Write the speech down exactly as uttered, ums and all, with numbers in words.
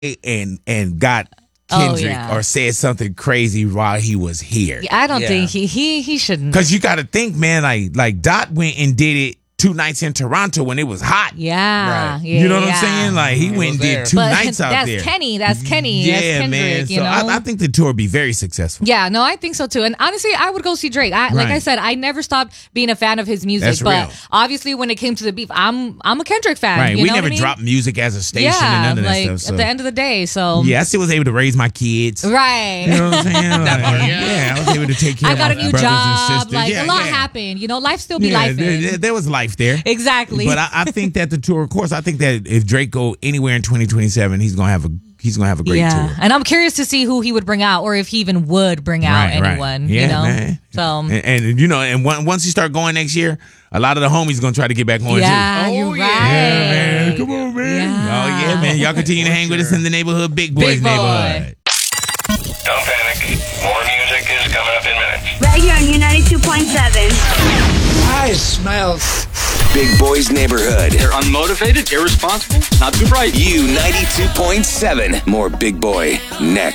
and and got Oh, Kendrick yeah. or said something crazy while he was here. I don't Yeah. think he he he shouldn't. Because you got to think, man, like like Dot went and did it two nights in Toronto when it was hot. Yeah, Right. yeah, You know what yeah. I'm saying? Like he He went and was did there. two But nights out that's there. Kenny. That's Kenny. Yeah, that's Kendrick, man. You So know. I, I think the tour would be very successful. Yeah, no, I think so too. And honestly, I would go see Drake. I, Like Right. I said, I never stopped being a fan of his music. That's but real. obviously, when it came to the beef, I'm I'm a Kendrick fan. Right. You We know never what I mean? dropped music as a station Yeah, and none of that like stuff. So. at the end of the day. So yeah, I still was able to raise my kids. right. You know what I'm saying? Like, part, yeah. yeah. I was able to take care I of got my a new brothers and job. sisters. Like yeah, a lot yeah. happened. You know, life still be Yeah, life. there, there- there was life there. Exactly. But I, I think that the tour, of course, I think that if Drake go anywhere in twenty twenty-seven, he's gonna have a he's gonna have a great yeah, tour. and I'm curious to see who he would bring out, or if he even would bring out Right, right. anyone. Yeah, you know, man. so And, and you know, and one, once you start going next year, a lot of the homies gonna try to get back on yeah, too. you're Oh, right. yeah. Yeah, man. Come on, man. Yeah. Oh yeah, man. Y'all continue to hang with us in the neighborhood, Big Boys Big Boy. neighborhood. Don't panic. More music is coming up in minutes. Right here on U ninety-two point seven. I smell Big Boys Neighborhood. They're unmotivated, irresponsible, not too bright. U ninety-two point seven. More Big Boy next.